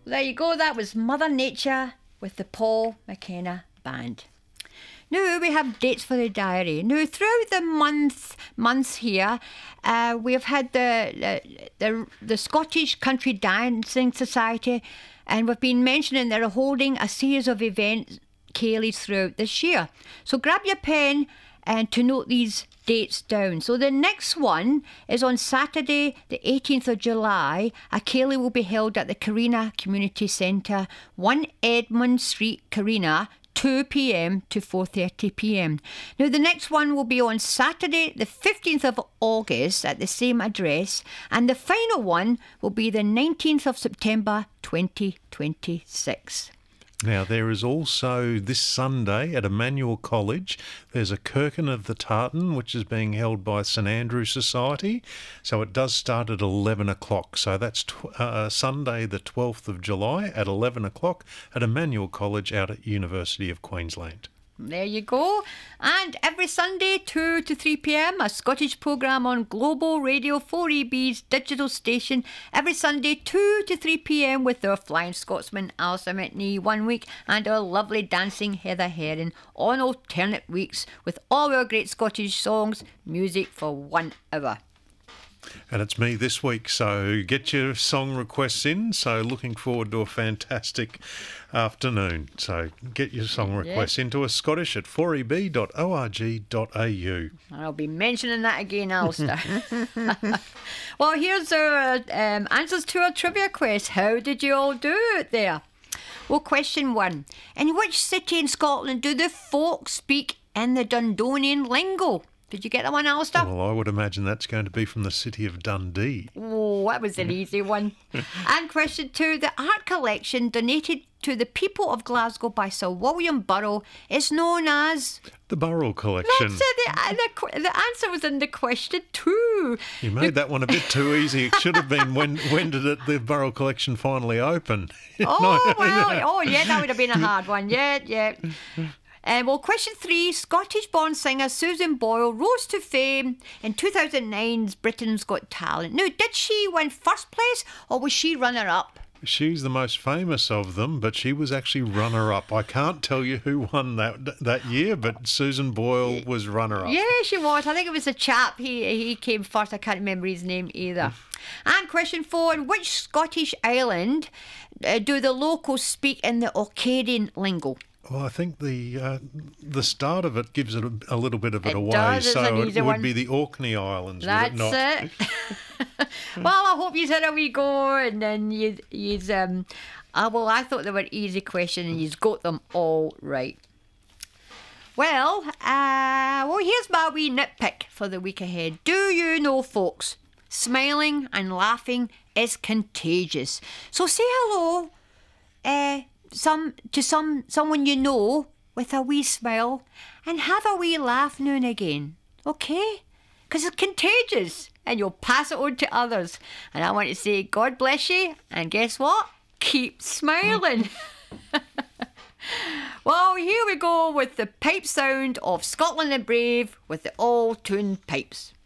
there you go. That was Mother Nature with the Paul McKenna Band. Now we have dates for the diary. Now throughout the months here, we have had the Scottish Country Dancing Society, and we've been mentioning they're holding a series of events, Kayleigh, throughout this year. So grab your pen and to note these dates down. So the next one is on Saturday, the 18th of July. A Kayleigh will be held at the Carina Community Centre, 1 Edmund Street, Carina, 2 p.m. to 4:30 p.m. Now, the next one will be on Saturday, the 15th of August at the same address, and the final one will be the 19th of September 2026. Now, there is also this Sunday at Emmanuel College, there's a Kirkin of the Tartan, which is being held by St Andrew Society. So it does start at 11 o'clock. So that's Sunday, the 12th of July at 11 o'clock at Emmanuel College out at University of Queensland. There you go. And every Sunday, 2 to 3 p.m, a Scottish programme on Global Radio 4EB's digital station. Every Sunday, 2 to 3 p.m, with our Flying Scotsman, Alison McNee, 1 week, and our lovely dancing Heather Herring on alternate weeks with all our great Scottish songs, music for 1 hour. And it's me this week, so get your song requests in. So looking forward to a fantastic afternoon. So get your song requests into us, Scottish at 4eb.org.au. I'll be mentioning that again, Alistair. Well, here's our answers to our trivia quiz. How did you all do it there? Well, question 1. In which city in Scotland do the folk speak in the Dundonian lingo? Did you get that one, Alistair? Well, I would imagine that's going to be from the city of Dundee. Oh, that was an easy one. And question 2. The art collection donated to the people of Glasgow by Sir William Burrell is known as... The Burrell Collection. That's it. The answer was in the question 2. You made that one a bit too easy. It should have been when did the Burrell Collection finally open? Oh, well, oh, yeah, that would have been a hard one. Yeah. Well, question 3, Scottish-born singer Susan Boyle rose to fame in 2009's Britain's Got Talent. Now, did she win first place or was she runner-up? She's the most famous of them, but she was actually runner-up. I can't tell you who won that year, but Susan Boyle was runner-up. Yeah, she was. I think it was a chap. He came first. I can't remember his name either. And question 4, in which Scottish island do the locals speak in the Orcadian lingo? Well, I think the start of it gives it a little bit of it away. Does, so it would be the Orkney Islands, would it not? That's it. Well, I hope you had a wee go, and then well, I thought they were easy questions, and you've got them all right. Well, here's my wee nitpick for the week ahead. Do you know, folks, smiling and laughing is contagious. So say hello, someone you know with a wee smile and have a wee laugh now and again, okay? Because it's contagious and you'll pass it on to others. And I want to say God bless you, and guess what? Keep smiling. Well, here we go with the pipe sound of Scotland the Brave with the all-tune pipes.